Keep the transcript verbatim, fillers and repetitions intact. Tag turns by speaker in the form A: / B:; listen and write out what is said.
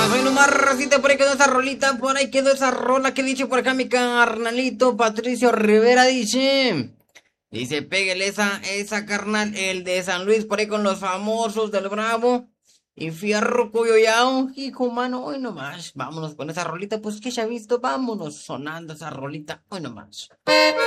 A: Hoy nomás, racita, por ahí quedó esa rolita, por ahí quedó esa rola que dice por acá mi carnalito Patricio Rivera, dice. Dice, pégale esa, esa carnal, el de San Luis, por ahí con los famosos del Bravo. Y Fierro Coyoyao, hijo mano, hoy nomás. Vámonos con esa rolita, pues que ya visto, vámonos sonando esa rolita, hoy nomás.